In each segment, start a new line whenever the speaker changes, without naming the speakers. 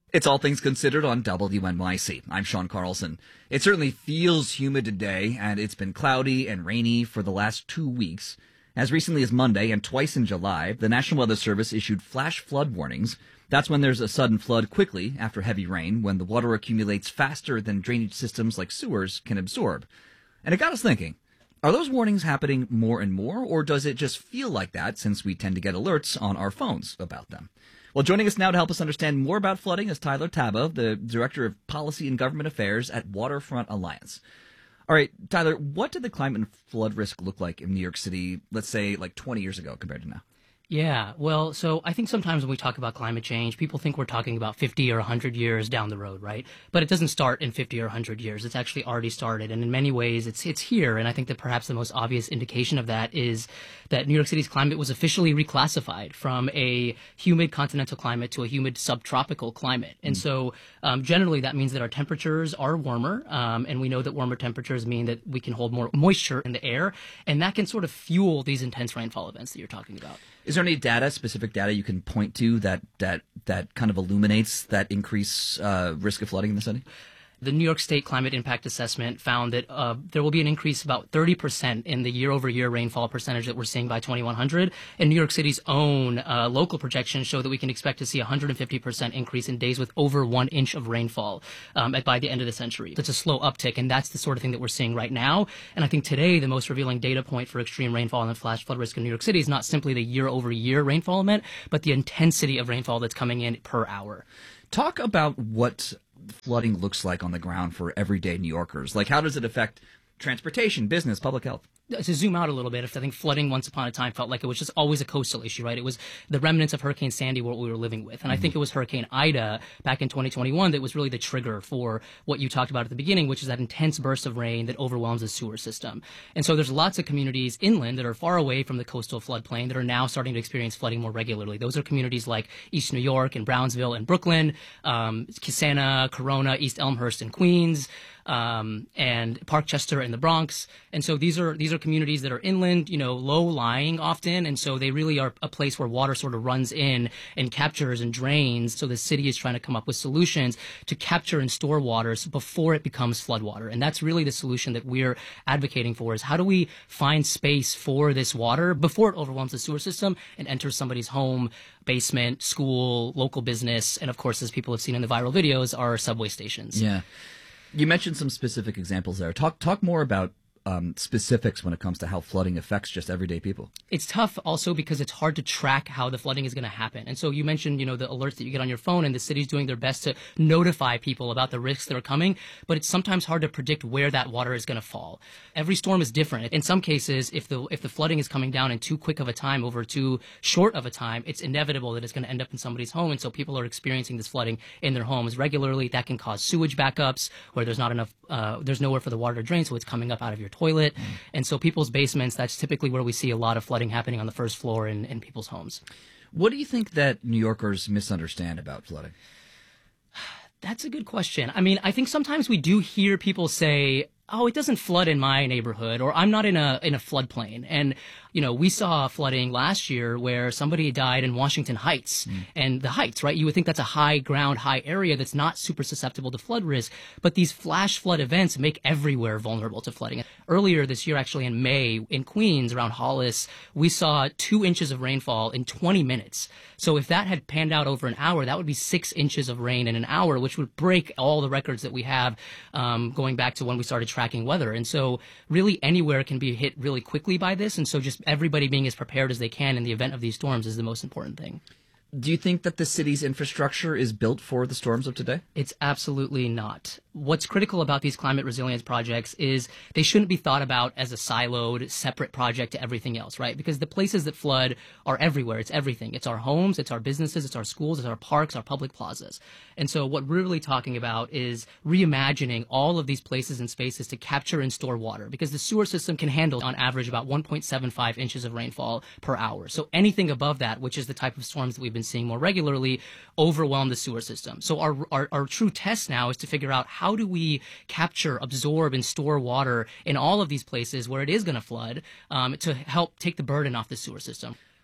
It's All Things Considered on WNYC. I'm Sean Carlson. It certainly feels humid today, and it's been cloudy and rainy for the last 2 weeks. As recently as Monday and twice in July, the National Weather Service issued flash flood warnings. That's when there's a sudden flood quickly after heavy rain, when the water accumulates faster than drainage systems like sewers can absorb. And it got us thinking, are those warnings happening more and more, or does it just feel like that since we tend to get alerts on our phones about them? Well, joining us now to help us understand more about flooding is Tyler Taba, the Director of Policy and Government Affairs at Waterfront Alliance. All right, Tyler, what did the climate and flood risk look like in New York City, let's say, like 20 years ago compared to now?
Yeah, well, so I think sometimes when we talk about climate change, people think we're talking about 50 or 100 years down the road, right? But it doesn't start in 50 or 100 years. It's actually already started. And in many ways, it's here. And I think that perhaps the most obvious indication of that is that New York City's climate was officially reclassified from a humid continental climate to a humid subtropical climate. And so generally that means that our temperatures are warmer. And we know that warmer temperatures mean that we can hold more moisture in the air. And that can sort of fuel these intense rainfall events that you're talking about.
Is there any specific data you can point to that kind of illuminates that increased risk of flooding in the city?
The New York State Climate Impact Assessment found that there will be an increase about 30% in the year-over-year rainfall percentage that we're seeing by 2100. And New York City's own local projections show that we can expect to see a 150% increase in days with over 1 inch of rainfall by the end of the century. That's a slow uptick, and that's the sort of thing that we're seeing right now. And I think today the most revealing data point for extreme rainfall and flash flood risk in New York City is not simply the year-over-year rainfall event, but the intensity of rainfall that's coming in per hour.
Talk about what flooding looks like on the ground for everyday New Yorkers. Like, how does it affect transportation, business, public health?
To zoom out a little bit, I think flooding once upon a time felt like it was just always a coastal issue, right? It was the remnants of Hurricane Sandy what we were living with. And I think it was Hurricane Ida back in 2021 that was really the trigger for what you talked about at the beginning, which is that intense burst of rain that overwhelms the sewer system. And so there's lots of communities inland that are far away from the coastal floodplain that are now starting to experience flooding more regularly. Those are communities like East New York and Brownsville and Brooklyn, Kisana, Corona, East Elmhurst and Queens, and Parkchester in the Bronx. And so these are communities that are inland, low lying often. And so they really are a place where water sort of runs in and captures and drains. So the city is trying to come up with solutions to capture and store waters before it becomes floodwater. And that's really the solution that we're advocating for, is how do we find space for this water before it overwhelms the sewer system and enters somebody's home, basement, school, local business, and of course, as people have seen in the viral videos, our subway stations.
Yeah. You mentioned some specific examples there. Talk more about specifics when it comes to how flooding affects just everyday people.
It's tough also because it's hard to track how the flooding is going to happen. And so you mentioned, the alerts that you get on your phone, and the city's doing their best to notify people about the risks that are coming, but it's sometimes hard to predict where that water is going to fall. Every storm is different. In some cases, if the flooding is coming down in too quick of a time over too short of a time, it's inevitable that it's going to end up in somebody's home. And so people are experiencing this flooding in their homes regularly. That can cause sewage backups where there's not enough, there's nowhere for the water to drain, so it's coming up out of your toilet. And so people's basements, that's typically where we see a lot of flooding happening on the first floor in people's homes.
What do you think that New Yorkers misunderstand about flooding?
That's a good question. I mean, I think sometimes we do hear people say, oh, it doesn't flood in my neighborhood, or I'm not in a floodplain. And, we saw flooding last year where somebody died in Washington Heights. And the Heights, right? You would think that's a high ground, high area that's not super susceptible to flood risk. But these flash flood events make everywhere vulnerable to flooding. Earlier this year, actually in May, in Queens, around Hollis, we saw 2 inches of rainfall in 20 minutes. So if that had panned out over an hour, that would be 6 inches of rain in an hour, which would break all the records that we have going back to when we started tracking weather. And so really anywhere can be hit really quickly by this. And so just everybody being as prepared as they can in the event of these storms is the most important thing.
Do you think that the city's infrastructure is built for the storms of today?
It's absolutely not. What's critical about these climate resilience projects is they shouldn't be thought about as a siloed, separate project to everything else, right? Because the places that flood are everywhere. It's everything. It's our homes, it's our businesses, it's our schools, it's our parks, our public plazas. And so what we're really talking about is reimagining all of these places and spaces to capture and store water, because the sewer system can handle on average about 1.75 inches of rainfall per hour. So anything above that, which is the type of storms that we've been seeing more regularly, overwhelm the sewer system. So our true test now is to figure out how do we capture, absorb, and store water in all of these places where it is going to flood to help take the burden off the sewer system.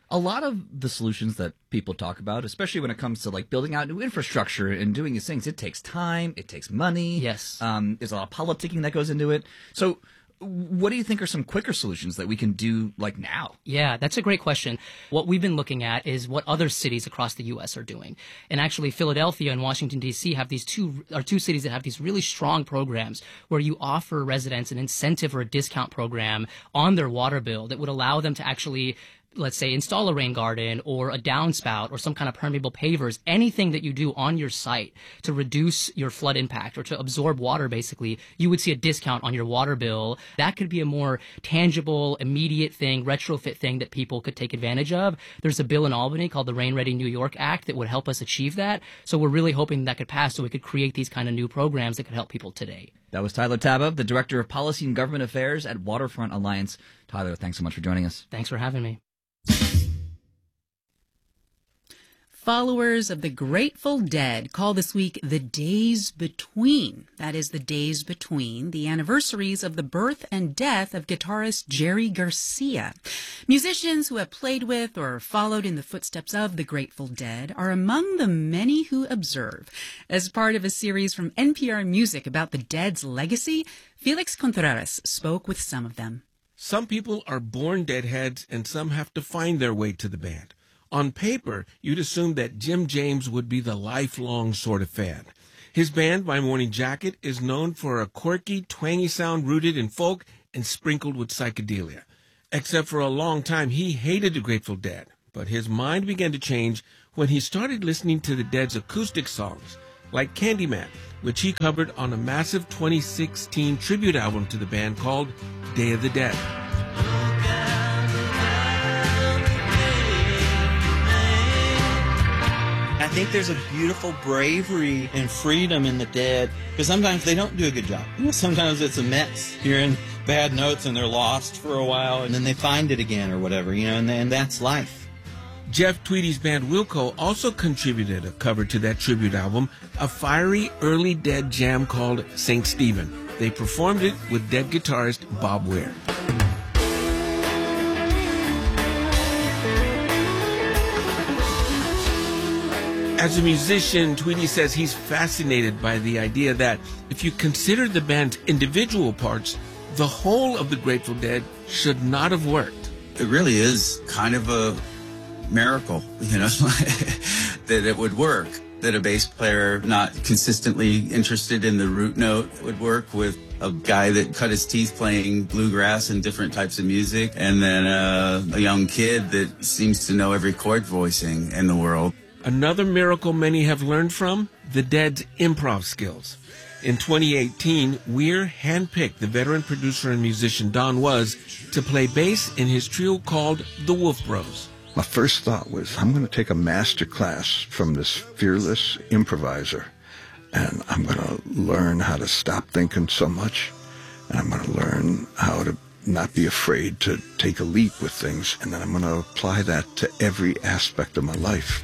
A lot of the solutions that people talk about, especially when it comes to like building out new infrastructure and doing these things, it takes time, it takes money.
Yes.
There's a lot of politicking that goes into it. So what do you think are some quicker solutions that we can do like now?
Yeah, that's a great question. What we've been looking at is what other cities across the U.S. are doing. And actually, Philadelphia and Washington, D.C. have these two cities that have these really strong programs where you offer residents an incentive or a discount program on their water bill that would allow them to actually, let's say, install a rain garden or a downspout or some kind of permeable pavers, anything that you do on your site to reduce your flood impact or to absorb water, basically, you would see a discount on your water bill. That could be a more tangible, immediate thing, retrofit thing that people could take advantage of. There's a bill in Albany called the Rain Ready New York Act that would help us achieve that. So we're really hoping that could pass so we could create these kind of new programs that could help people today.
That was Tyler Taba, the Director of Policy and Government Affairs at Waterfront Alliance. Tyler, thanks so much for joining us.
Thanks for having me.
Followers of the Grateful Dead call this week the Days Between. That is, the days between the anniversaries of the birth and death of guitarist Jerry Garcia. Musicians who have played with or followed in the footsteps of the Grateful Dead are among the many who observe. As part of a series from NPR Music about the Dead's legacy, Felix Contreras spoke with some of them.
Some people are born Deadheads and some have to find their way to the band. On paper, you'd assume that Jim James would be the lifelong sort of fan. His band, My Morning Jacket, is known for a quirky, twangy sound rooted in folk and sprinkled with psychedelia. Except for a long time, he hated the Grateful Dead. But his mind began to change when he started listening to the Dead's acoustic songs, like Candyman, which he covered on a massive 2016 tribute album to the band called Day of the Dead.
I think there's a beautiful bravery and freedom in the Dead, because sometimes they don't do a good job. Sometimes it's a mess. Hearing bad notes and they're lost for a while, and then they find it again or whatever, and that's life.
Jeff Tweedy's band Wilco also contributed a cover to that tribute album, a fiery early Dead jam called St. Stephen. They performed it with Dead guitarist Bob Weir. As a musician, Tweedy says he's fascinated by the idea that if you consider the band's individual parts, the whole of the Grateful Dead should not have worked.
It really is kind of a miracle, that it would work, that a bass player not consistently interested in the root note would work with a guy that cut his teeth playing bluegrass and different types of music, and then a young kid that seems to know every chord voicing in the world.
Another miracle many have learned from, the Dead's improv skills. In 2018, Weir handpicked the veteran producer and musician Don Was to play bass in his trio called the Wolf Bros.
My first thought was, I'm going to take a master class from this fearless improviser, and I'm going to learn how to stop thinking so much, and I'm going to learn how to not be afraid to take a leap with things, and then I'm going to apply that to every aspect of my life.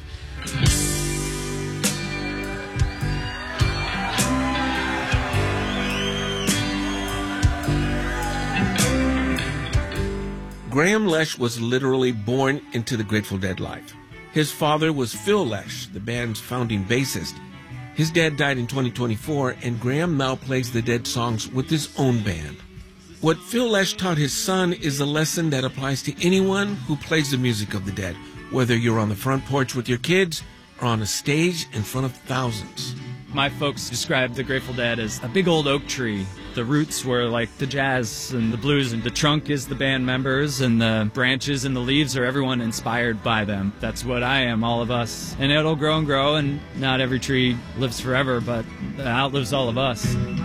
Graham Lesh was literally born into the Grateful Dead life. His father was Phil Lesh, the band's founding bassist. His dad died in 2024, and Graham now plays the Dead songs with his own band. What Phil Lesh taught his son is a lesson that applies to anyone who plays the music of the Dead, whether you're on the front porch with your kids or on a stage in front of thousands.
My folks described the Grateful Dead as a big old oak tree. The roots were like the jazz and the blues, and the trunk is the band members, and the branches and the leaves are everyone inspired by them. That's what I am, all of us. And it'll grow and grow, and not every tree lives forever, but it outlives all of us.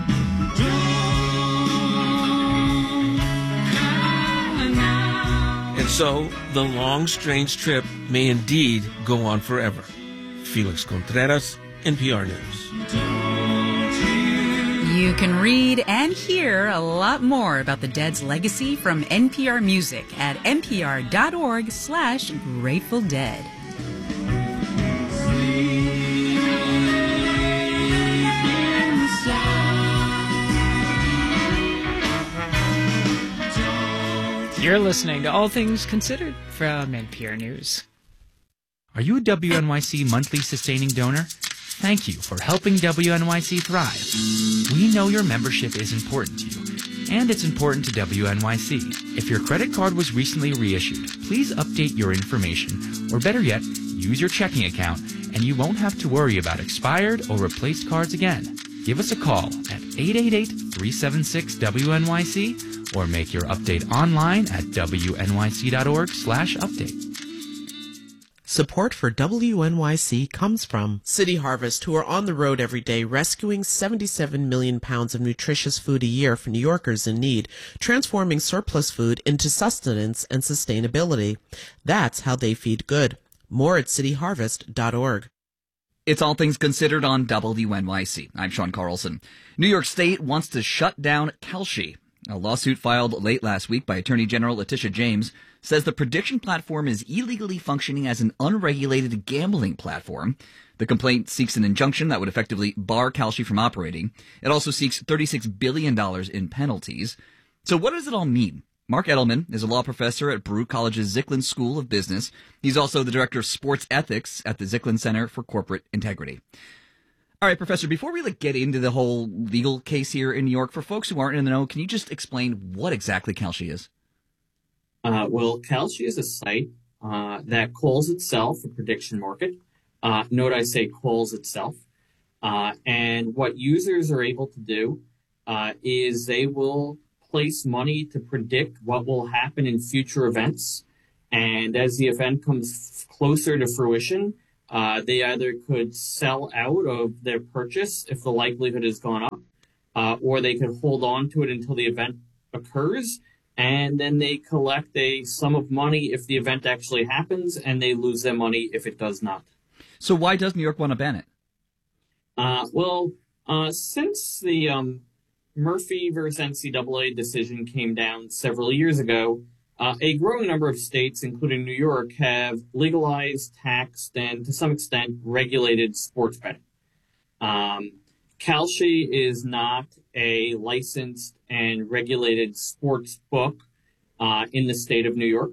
And so, the long, strange trip may indeed go on forever. Felix Contreras, NPR News.
You can read and hear a lot more about the Dead's legacy from NPR Music at npr.org/Grateful Dead.
You're listening to All Things Considered from NPR News. Are you a WNYC monthly sustaining donor? Thank you for helping WNYC thrive. We know your membership is important to you, and it's important to WNYC. If your credit card was recently reissued, please update your information, or better yet, use your checking account, and you won't have to worry about expired or replaced cards again. Give us a call at 888-376-WNYC or make your update online at wnyc.org/update.
Support for WNYC comes from City Harvest, who are on the road every day rescuing 77 million pounds of nutritious food a year for New Yorkers in need, transforming surplus food into sustenance and sustainability. That's how they feed good. More at cityharvest.org.
It's All Things Considered on WNYC. I'm Sean Carlson. New York State wants to shut down Kalshi. A lawsuit filed late last week by Attorney General Letitia James says the prediction platform is illegally functioning as an unregulated gambling platform. The complaint seeks an injunction that would effectively bar Kalshi from operating. It also seeks $36 billion in penalties. So what does it all mean? Mark Edelman is a law professor at Baruch College's Zicklin School of Business. He's also the director of sports ethics at the Zicklin Center for Corporate Integrity. All right, Professor, before we get into the whole legal case here in New York, for folks who aren't in the know, can you just explain what exactly Kalshi is?
Well, Kalshi is a site that calls itself a prediction market. Note I say calls itself. And what users are able to do is they will place money to predict what will happen in future events. And as the event comes closer to fruition, they either could sell out of their purchase if the likelihood has gone up, or they could hold on to it until the event occurs, and then they collect a sum of money if the event actually happens, and they lose their money if it does not.
So why does New York want to ban it?
Since the Murphy versus NCAA decision came down several years ago, a growing number of states, including New York, have legalized, taxed, and to some extent regulated sports betting. Kalshi is not a licensed and regulated sports book in the state of New York.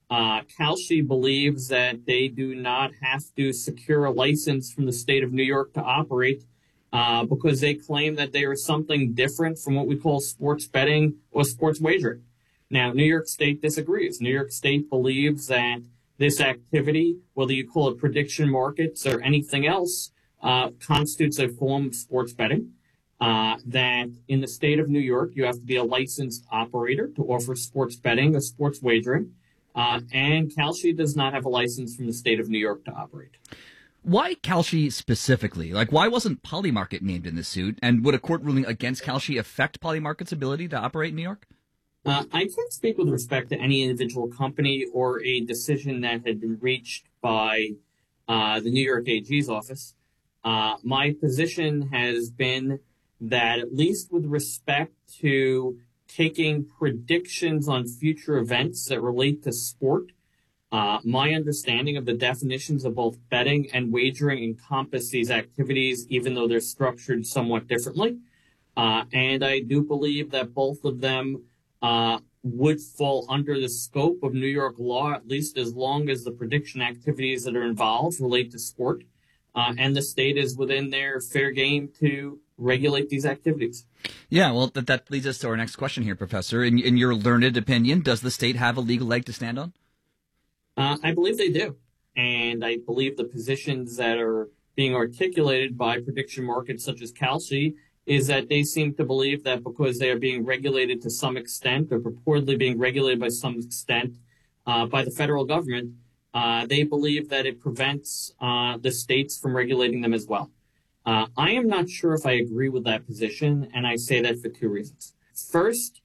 Kalshi believes that they do not have to secure a license from the state of New York to operate because they claim that they are something different from what we call sports betting or sports wagering. Now, New York State disagrees. New York State believes that this activity, whether you call it prediction markets or anything else, constitutes a form of sports betting. That in the state of New York, you have to be a licensed operator to offer sports betting or sports wagering. And Kalshi does not have a license from the state of New York to operate.
Why Kalshi specifically? Why wasn't Polymarket named in this suit? And would a court ruling against Kalshi affect Polymarket's ability to operate in New York?
I can't speak with respect to any individual company or a decision that had been reached by the New York AG's office. My position has been that at least with respect to taking predictions on future events that relate to sport, my understanding of the definitions of both betting and wagering encompass these activities, even though they're structured somewhat differently. And I do believe that both of them would fall under the scope of New York law, at least as long as the prediction activities that are involved relate to sport. And the state is within their fair game to regulate these activities.
Yeah, well, that leads us to our next question here, Professor. In your learned opinion, does the state have a legal leg to stand on?
I believe they do. And I believe the positions that are being articulated by prediction markets such as Kalshi is that they seem to believe that because they are being regulated to some extent, or purportedly being regulated by some extent by the federal government, they believe that it prevents the states from regulating them as well. I am not sure if I agree with that position, and I say that for two reasons. First,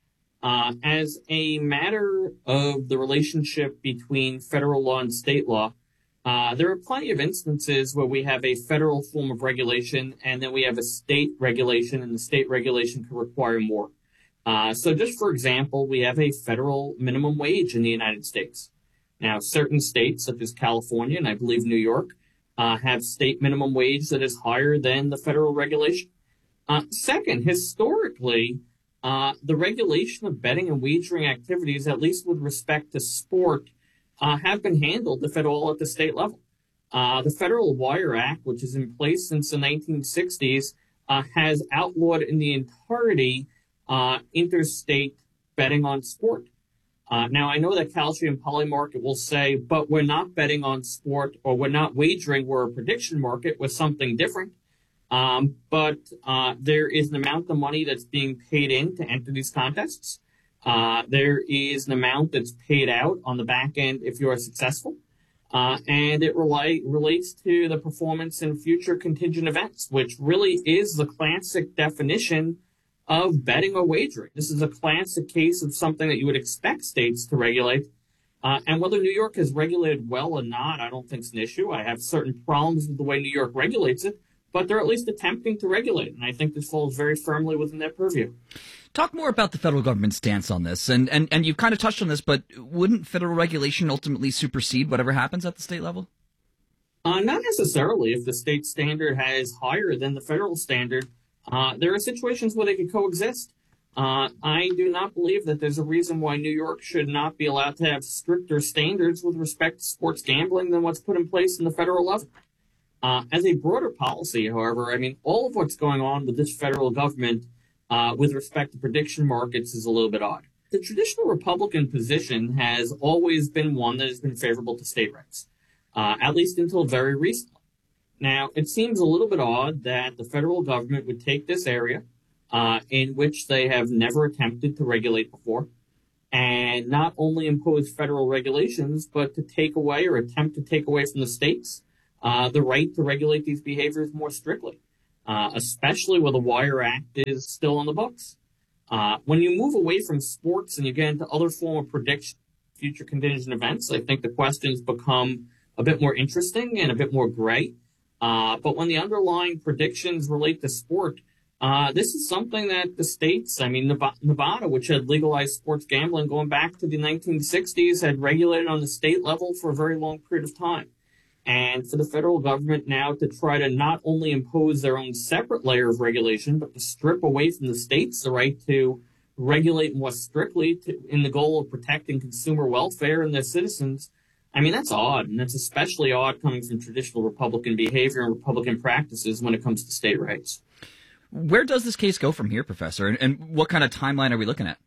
as a matter of the relationship between federal law and state law, there are plenty of instances where we have a federal form of regulation and then we have a state regulation, and the state regulation can require more. So just for example, we have a federal minimum wage in the United States. Now, certain states, such as California and I believe New York, have state minimum wage that is higher than the federal regulation. Second, historically, the regulation of betting and wagering activities, at least with respect to sport, have been handled, if at all, at the state level. The Federal Wire Act, which is in place since the 1960s, has outlawed in the entirety interstate betting on sport. Now, I know that Kalshi and Polymarket will say, but we're not betting on sport, or we're not wagering, we're a prediction market with something different. But there is an amount of money that's being paid in to enter these contests. There is an amount that's paid out on the back end if you are successful. And it relates to the performance in future contingent events, which really is the classic definition of betting or wagering. This is a classic case of something that you would expect states to regulate. And whether New York has regulated well or not, I don't think it's an issue. I have certain problems with the way New York regulates it, but they're at least attempting to regulate it. And I think this falls very firmly within their purview.
Talk more about the federal government's stance on this. And you've kind of touched on this, but wouldn't federal regulation ultimately supersede whatever happens at the state level?
Not necessarily. If the state standard is higher than the federal standard, there are situations where they could coexist. I do not believe that there's a reason why New York should not be allowed to have stricter standards with respect to sports gambling than what's put in place in the federal level. As a broader policy, however, I mean, all of what's going on with this federal government with respect to prediction markets is a little bit odd. The traditional Republican position has always been one that has been favorable to state rights, at least until very recently. Now, it seems a little bit odd that the federal government would take this area in which they have never attempted to regulate before, and not only impose federal regulations, but to take away or attempt to take away from the states the right to regulate these behaviors more strictly, especially where the Wire Act is still on the books. When you move away from sports and you get into other form of prediction, future contingent events, I think the questions become a bit more interesting and a bit more gray. But when the underlying predictions relate to sport, this is something that the states, I mean, Nevada, which had legalized sports gambling going back to the 1960s, had regulated on the state level for a very long period of time. And for the federal government now to try to not only impose their own separate layer of regulation, but to strip away from the states the right to regulate more strictly in the goal of protecting consumer welfare and their citizens, I mean, that's odd. And that's especially odd coming from traditional Republican behavior and Republican practices when it comes to state rights.
Where does this case go from here, Professor? And what kind of timeline are we looking at?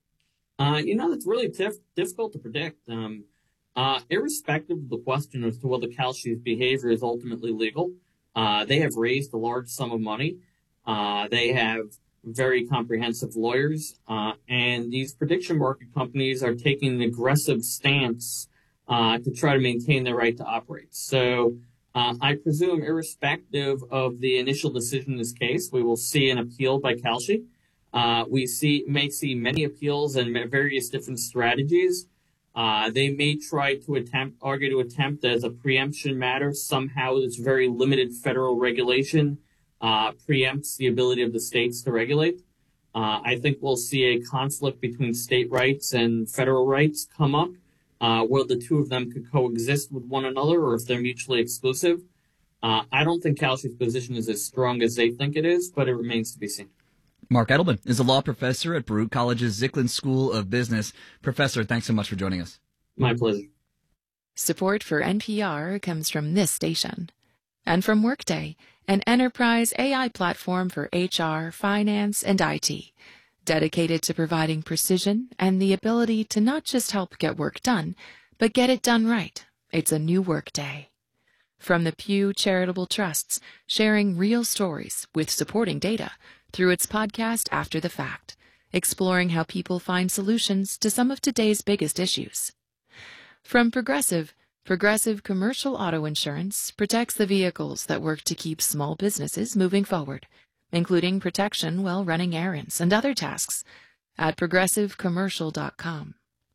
That's really difficult to predict. Irrespective of the question as to whether Kalshi's behavior is ultimately legal, they have raised a large sum of money. They have very comprehensive lawyers, and these prediction market companies are taking an aggressive stance to try to maintain their right to operate. So I presume, irrespective of the initial decision in this case, we will see an appeal by Kalshi. We may see many appeals and various different strategies. They may try to argue as a preemption matter. Somehow this very limited federal regulation preempts the ability of the states to regulate. I think we'll see a conflict between state rights and federal rights come up, where the two of them could coexist with one another or if they're mutually exclusive. I don't think Kalshi's position is as strong as they think it is, but it remains to be seen.
Mark Edelman is a law professor at Baruch College's Zicklin School of Business. Professor, thanks so much for joining us.
My pleasure.
Support for NPR comes from this station and from Workday, an enterprise AI platform for HR, finance, and IT, dedicated to providing precision and the ability to not just help get work done, but get it done right. It's a new Workday. From the Pew Charitable Trusts, sharing real stories with supporting data through its podcast After the Fact, exploring how people find solutions to some of today's biggest issues. From Progressive Commercial Auto Insurance protects the vehicles that work to keep small businesses moving forward, including protection while running errands and other tasks at progressivecommercial.com.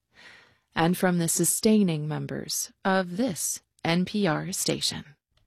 And from the sustaining members of this NPR station.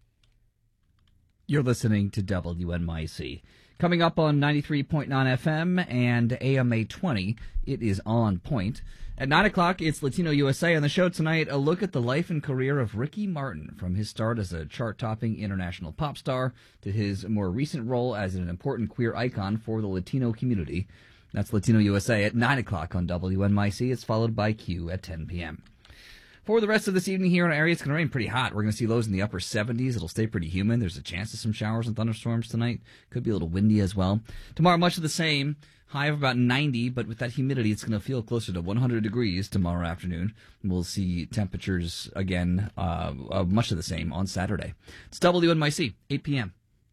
You're listening to WNYC. Coming up on 93.9 FM and AM 820, it is On Point. At 9 o'clock, it's Latino USA. On the show tonight, a look at the life and career of Ricky Martin, from his start as a chart-topping international pop star to his more recent role as an important queer icon for the Latino community. That's Latino USA at 9 o'clock on WNYC. It's followed by Q at 10 p.m. For the rest of this evening here in our area, it's going to rain pretty hot. We're going to see lows in the upper 70s. It'll stay pretty humid. There's a chance of some showers and thunderstorms tonight. Could be a little windy as well. Tomorrow, much of the same. High of about 90, but with that humidity, it's going to feel closer to 100 degrees tomorrow afternoon. We'll see temperatures, again, much of the same on Saturday. It's WNYC, 8 p.m.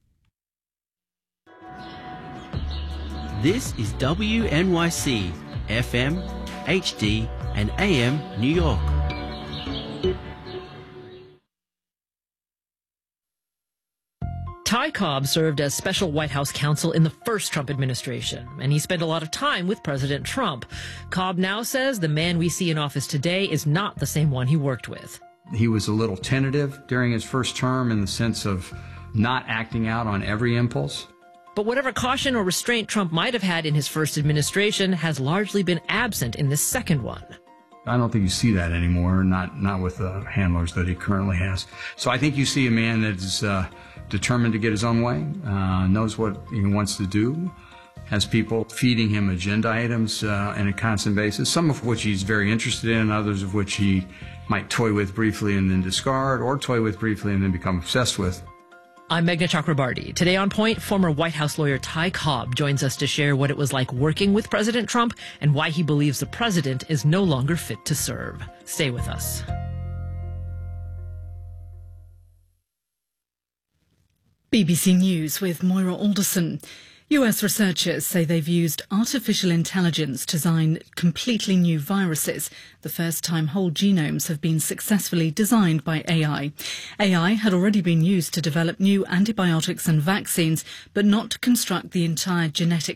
This is WNYC, FM, HD, and AM New York.
Ty Cobb served as special White House counsel in the first Trump administration, and he spent a lot of time with President Trump. Cobb now says the man we see in office today is not the same one he worked with.
He was a little tentative during his first term in the sense of not acting out on every impulse.
But whatever caution or restraint Trump might have had in his first administration has largely been absent in this second one.
I don't think you see that anymore, not with the handlers that he currently has. So I think you see a man that is determined to get his own way, knows what he wants to do, has people feeding him agenda items on a constant basis, some of which he's very interested in, others of which he might toy with briefly and then discard, or toy with briefly and then become obsessed with.
I'm Meghna Chakrabarti. Today on Point, former White House lawyer Ty Cobb joins us to share what it was like working with President Trump and why he believes the president is no longer fit to serve. Stay with us.
BBC News with Moira Alderson. US researchers say they've used artificial intelligence to design completely new viruses, the first time whole genomes have been successfully designed by AI. AI had already been used to develop new antibiotics and vaccines, but not to construct the entire genetic